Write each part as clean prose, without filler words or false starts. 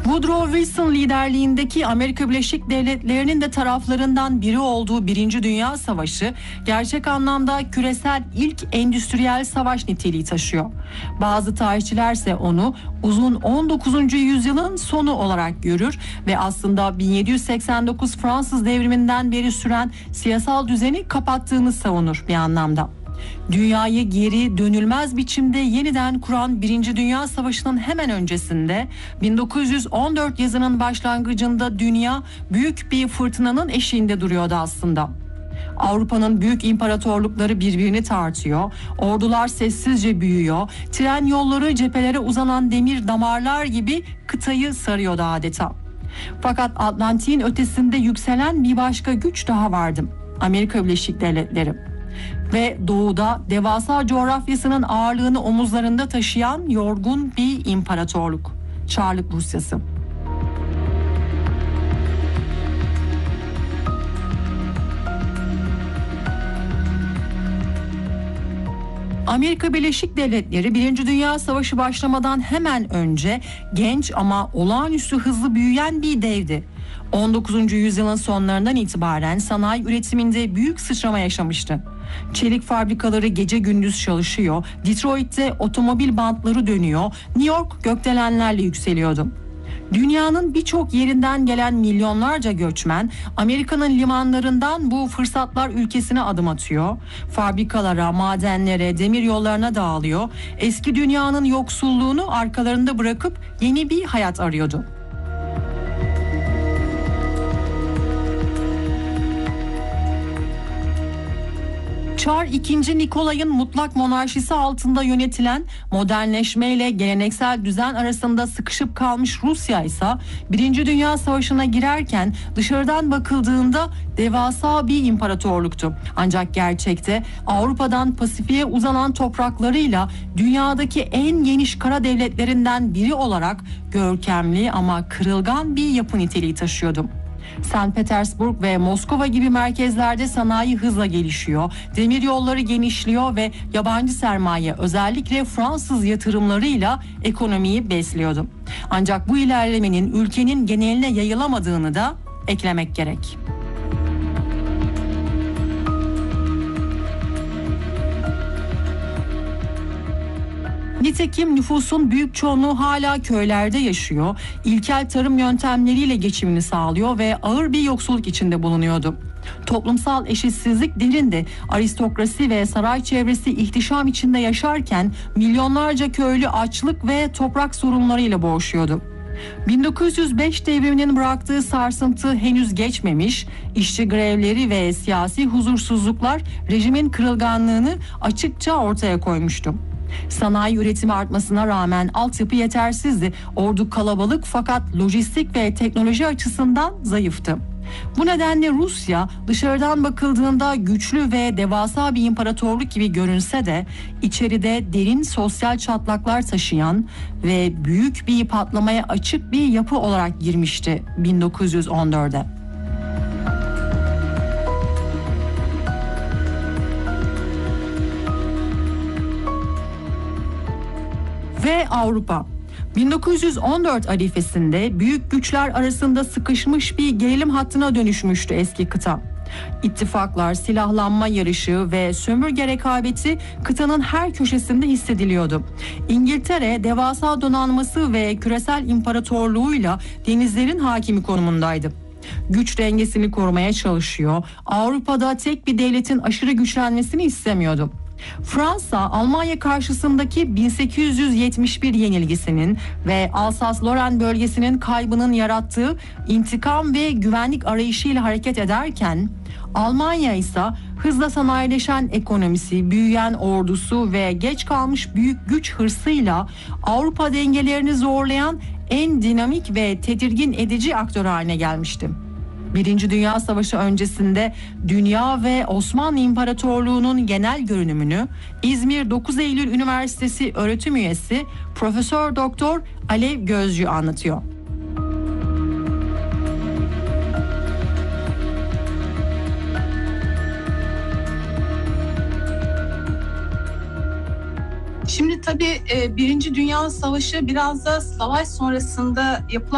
Woodrow Wilson liderliğindeki Amerika Birleşik Devletleri'nin de taraflarından biri olduğu Birinci Dünya Savaşı gerçek anlamda küresel ilk endüstriyel savaş niteliği taşıyor. Bazı tarihçiler ise onu uzun 19. yüzyılın sonu olarak görür ve aslında 1789 Fransız devriminden beri süren siyasal düzeni kapattığını savunur bir anlamda. Dünyayı geri dönülmez biçimde yeniden kuran Birinci Dünya Savaşı'nın hemen öncesinde 1914 yazının başlangıcında dünya büyük bir fırtınanın eşiğinde duruyordu aslında. Avrupa'nın büyük imparatorlukları birbirini tartıyor, ordular sessizce büyüyor, tren yolları cephelere uzanan demir damarlar gibi kıtayı sarıyordu adeta. Fakat Atlantik'in ötesinde yükselen bir başka güç daha vardı: Amerika Birleşik Devletleri. Ve doğuda devasa coğrafyasının ağırlığını omuzlarında taşıyan yorgun bir imparatorluk, Çarlık Rusyası. Amerika Birleşik Devletleri Birinci Dünya Savaşı başlamadan hemen önce genç ama olağanüstü hızlı büyüyen bir devdi. 19. yüzyılın sonlarından itibaren sanayi üretiminde büyük sıçrama yaşamıştı. Çelik fabrikaları gece gündüz çalışıyor, Detroit'te otomobil bantları dönüyor, New York gökdelenlerle yükseliyordu. Dünyanın birçok yerinden gelen milyonlarca göçmen Amerika'nın limanlarından bu fırsatlar ülkesine adım atıyor. Fabrikalara, madenlere, demir yollarına dağılıyor. Eski dünyanın yoksulluğunu arkalarında bırakıp yeni bir hayat arıyordu. Çar II. Nikolay'ın mutlak monarşisi altında yönetilen, modernleşmeyle geleneksel düzen arasında sıkışıp kalmış Rusya ise Birinci Dünya Savaşı'na girerken dışarıdan bakıldığında devasa bir imparatorluktu. Ancak gerçekte Avrupa'dan Pasifik'e uzanan topraklarıyla dünyadaki en geniş kara devletlerinden biri olarak görkemli ama kırılgan bir yapı niteliği taşıyordu. St. Petersburg ve Moskova gibi merkezlerde sanayi hızla gelişiyor, demir yolları genişliyor ve yabancı sermaye özellikle Fransız yatırımlarıyla ekonomiyi besliyordu. Ancak bu ilerlemenin ülkenin geneline yayılamadığını da eklemek gerek. Nitekim nüfusun büyük çoğunluğu hala köylerde yaşıyor, ilkel tarım yöntemleriyle geçimini sağlıyor ve ağır bir yoksulluk içinde bulunuyordu. Toplumsal eşitsizlik derindi. Aristokrasi ve saray çevresi ihtişam içinde yaşarken milyonlarca köylü açlık ve toprak sorunlarıyla boğuşuyordu. 1905 devriminin bıraktığı sarsıntı henüz geçmemiş, işçi grevleri ve siyasi huzursuzluklar rejimin kırılganlığını açıkça ortaya koymuştu. Sanayi üretimi artmasına rağmen altyapı yetersizdi. Ordu kalabalık fakat lojistik ve teknoloji açısından zayıftı. Bu nedenle Rusya dışarıdan bakıldığında güçlü ve devasa bir imparatorluk gibi görünse de içeride derin sosyal çatlaklar taşıyan ve büyük bir patlamaya açık bir yapı olarak girmişti 1914'e. Ve Avrupa. 1914 arifesinde büyük güçler arasında sıkışmış bir gerilim hattına dönüşmüştü eski kıta. İttifaklar, silahlanma yarışı ve sömürge rekabeti kıtanın her köşesinde hissediliyordu. İngiltere devasa donanması ve küresel imparatorluğuyla denizlerin hakimi konumundaydı. Güç dengesini korumaya çalışıyor, Avrupa'da tek bir devletin aşırı güçlenmesini istemiyordu. Fransa, Almanya karşısındaki 1871 yenilgisinin ve Alsas-Lorraine bölgesinin kaybının yarattığı intikam ve güvenlik arayışıyla hareket ederken, Almanya ise hızla sanayileşen ekonomisi, büyüyen ordusu ve geç kalmış büyük güç hırsıyla Avrupa dengelerini zorlayan en dinamik ve tedirgin edici aktör haline gelmişti. Birinci Dünya Savaşı öncesinde dünya ve Osmanlı İmparatorluğu'nun genel görünümünü İzmir 9 Eylül Üniversitesi öğretim üyesi Profesör Doktor Alev Gözcü anlatıyor. Şimdi tabii Birinci Dünya Savaşı biraz da savaş sonrasında yapılan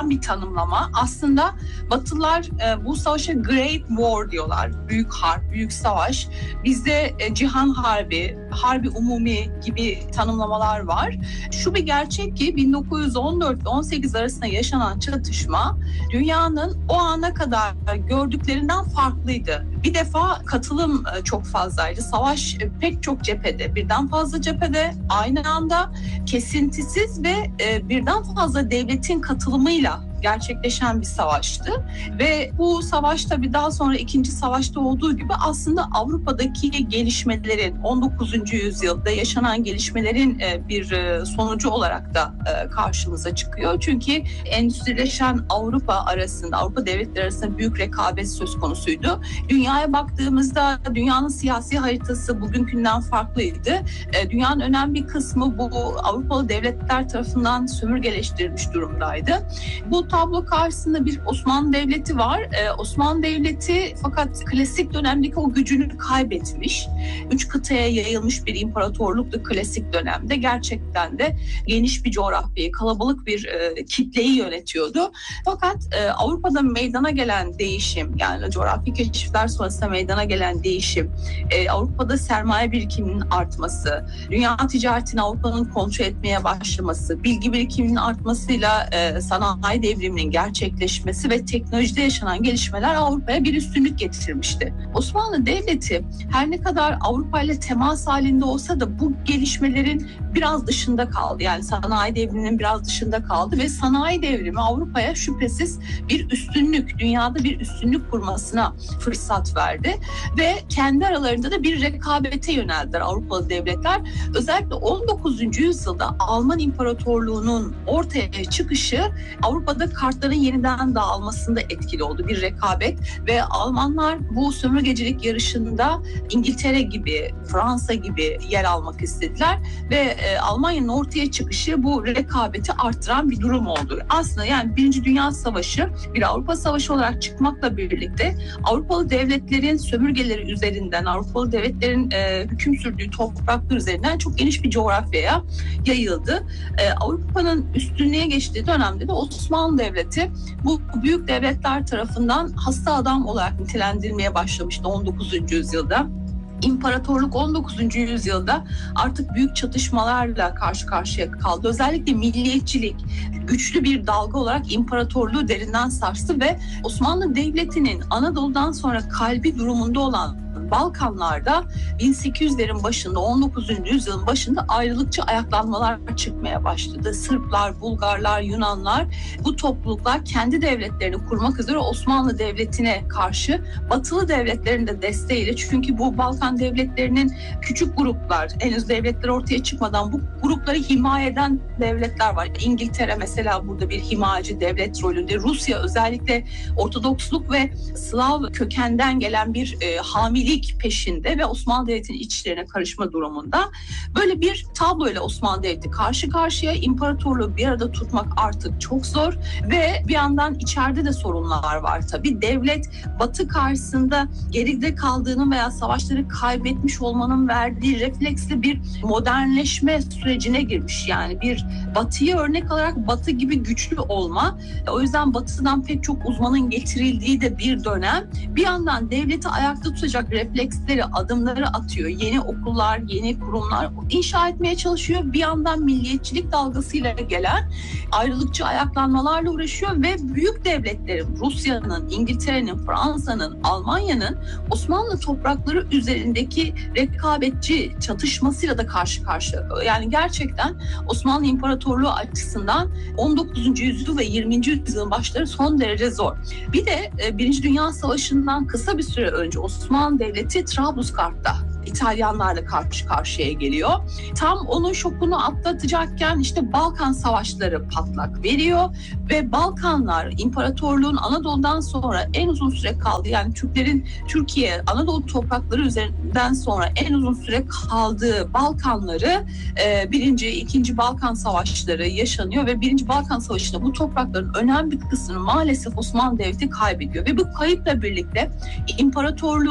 bir tanımlama. Aslında Batılılar bu savaşa Great War diyorlar. Büyük harp, büyük savaş. Bizde Cihan Harbi, Harbi Umumi gibi tanımlamalar var. Şu bir gerçek ki 1914 ve 18 arasında yaşanan çatışma dünyanın o ana kadar gördüklerinden farklıydı. Bir defa katılım çok fazlaydı. Savaş pek çok cephede, birden fazla cephede aynı anda kesintisiz ve birden fazla devletin katılımıyla gerçekleşen bir savaştı ve bu savaş tabii daha sonra 2. Savaşta olduğu gibi aslında Avrupa'daki gelişmelerin 19. yüzyılda yaşanan gelişmelerin bir sonucu olarak da karşımıza çıkıyor. Çünkü endüstrileşen Avrupa devletleri arasında büyük rekabet söz konusuydu. Dünyaya baktığımızda dünyanın siyasi haritası bugünkünden farklıydı. Dünyanın önemli bir kısmı bu Avrupalı devletler tarafından sömürgeleştirilmiş durumdaydı. Bu tablo karşısında bir Osmanlı Devleti var. Osmanlı Devleti fakat klasik dönemdeki o gücünü kaybetmiş. 3 kıtaya yayılmış bir imparatorluktu klasik dönemde. Gerçekten de geniş bir coğrafyayı, kalabalık bir kitleyi yönetiyordu. Fakat Avrupa'da meydana gelen değişim, yani coğrafi keşifler sonrasında meydana gelen değişim, Avrupa'da sermaye birikiminin artması, dünya ticaretini Avrupa'nın kontrol etmeye başlaması, bilgi birikiminin artmasıyla sanayi devriminin gerçekleşmesi ve teknolojide yaşanan gelişmeler Avrupa'ya bir üstünlük getirmişti. Osmanlı Devleti her ne kadar Avrupa ile temas halinde olsa da bu gelişmelerin biraz dışında kaldı. Yani sanayi devriminin biraz dışında kaldı ve sanayi devrimi Avrupa'ya şüphesiz bir üstünlük, dünyada bir üstünlük kurmasına fırsat verdi ve kendi aralarında da bir rekabete yöneldiler Avrupalı devletler. Özellikle 19. yüzyılda Alman İmparatorluğu'nun ortaya çıkışı Avrupa'da kartların yeniden dağılmasında etkili oldu, bir rekabet ve Almanlar bu sömürgecilik yarışında İngiltere gibi, Fransa gibi yer almak istediler ve Almanya'nın ortaya çıkışı bu rekabeti arttıran bir durum oldu. Aslında yani Birinci Dünya Savaşı bir Avrupa Savaşı olarak çıkmakla birlikte Avrupalı devletlerin sömürgeleri üzerinden, Avrupalı devletlerin hüküm sürdüğü topraklar üzerinden çok geniş bir coğrafyaya yayıldı. Avrupa'nın üstünlüğe geçtiği dönemde de Osmanlı Devleti bu büyük devletler tarafından hasta adam olarak nitelendirilmeye başlamıştı 19. yüzyılda. İmparatorluk 19. yüzyılda artık büyük çatışmalarla karşı karşıya kaldı. Özellikle milliyetçilik güçlü bir dalga olarak imparatorluğu derinden sarstı ve Osmanlı Devleti'nin Anadolu'dan sonra kalbi durumunda olan Balkanlarda 1800'lerin başında, 19. yüzyılın başında ayrılıkçı ayaklanmalar çıkmaya başladı. Sırplar, Bulgarlar, Yunanlar, bu topluluklar kendi devletlerini kurmak üzere Osmanlı Devleti'ne karşı Batılı devletlerin de desteğiyle, çünkü bu Balkan devletlerinin küçük gruplar, henüz devletler ortaya çıkmadan bu grupları himaye eden devletler var. İngiltere mesela burada bir himayeci devlet rolünde. Rusya özellikle Ortodoksluk ve Slav kökenden gelen bir hamilik peşinde ve Osmanlı Devleti'nin içlerine karışma durumunda. Böyle bir tabloyla Osmanlı Devleti karşı karşıya, imparatorluğu bir arada tutmak artık çok zor ve bir yandan içeride de sorunlar var tabii. Devlet Batı karşısında geride kaldığının veya savaşları kaybetmiş olmanın verdiği refleksle bir modernleşme sürecine girmiş. Yani bir Batı'yı örnek alarak Batı gibi güçlü olma. O yüzden Batı'dan pek çok uzmanın getirildiği de bir dönem. Bir yandan devleti ayakta tutacak refleksleri, adımları atıyor. Yeni okullar, yeni kurumlar inşa etmeye çalışıyor. Bir yandan milliyetçilik dalgasıyla gelen ayrılıkçı ayaklanmalarla uğraşıyor ve büyük devletlerin, Rusya'nın, İngiltere'nin, Fransa'nın, Almanya'nın Osmanlı toprakları üzerindeki rekabetçi çatışmasıyla da karşı karşıya. Yani gerçekten Osmanlı İmparatorluğu açısından 19. yüzyıl ve 20. yüzyılın başları son derece zor. Bir de Birinci Dünya Savaşı'ndan kısa bir süre önce Osmanlı Devleti Trablusgarp'ta İtalyanlarla karşı karşıya geliyor. Tam onun şokunu atlatacakken işte Balkan Savaşları patlak veriyor ve Balkanlar imparatorluğun Anadolu'dan sonra en uzun süre kaldı. Yani Türklerin Türkiye, Anadolu toprakları üzerinden sonra en uzun süre kaldığı Balkanları birinci, ikinci Balkan Savaşları yaşanıyor ve birinci Balkan Savaşı'nda bu toprakların önemli bir kısmını maalesef Osmanlı Devleti kaybediyor ve bu kayıpla birlikte imparatorluğun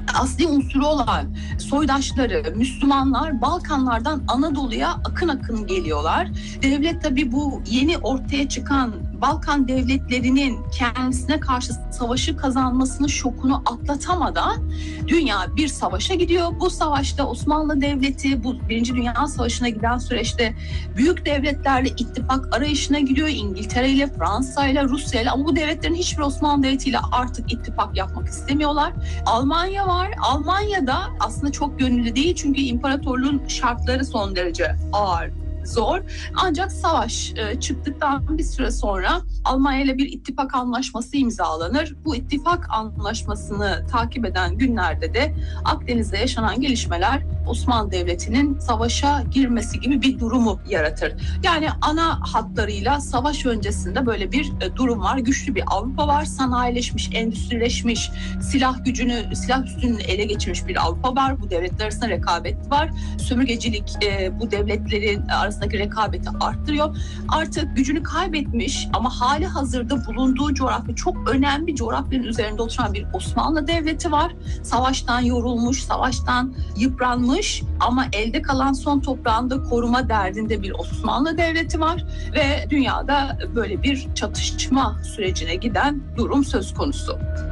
asli unsuru olan soydaşları, Müslümanlar Balkanlardan Anadolu'ya akın akın geliyorlar. Devlet tabii bu yeni ortaya çıkan Balkan devletlerinin kendisine karşı savaşı kazanmasının şokunu atlatamadan dünya bir savaşa gidiyor. Bu savaşta Osmanlı Devleti bu Birinci Dünya Savaşı'na giden süreçte büyük devletlerle ittifak arayışına giriyor. İngiltere ile, Fransa ile, Rusya ile, ama bu devletlerin hiçbir Osmanlı Devleti ile artık ittifak yapmak istemiyorlar. Almanya var. Almanya'da aslında çok gönüllü değil çünkü imparatorluğun şartları son derece ağır, zor. Ancak savaş çıktıktan bir süre sonra Almanya ile bir ittifak anlaşması imzalanır. Bu ittifak anlaşmasını takip eden günlerde de Akdeniz'de yaşanan gelişmeler Osmanlı Devleti'nin savaşa girmesi gibi bir durumu yaratır. Yani ana hatlarıyla savaş öncesinde böyle bir durum var. Güçlü bir Avrupa var. Sanayileşmiş, endüstrileşmiş, silah üstünlüğünü ele geçirmiş bir Avrupa var. Bu devletler arasında rekabet var. Sömürgecilik bu devletlerin arasındaki rekabeti arttırıyor. Artık gücünü kaybetmiş ama hali hazırda bulunduğu coğrafya çok önemli bir coğrafyanın üzerinde oturan bir Osmanlı Devleti var. Savaştan yorulmuş, savaştan yıpranmış ama elde kalan son toprağını da koruma derdinde bir Osmanlı Devleti var ve dünyada böyle bir çatışma sürecine giden durum söz konusu.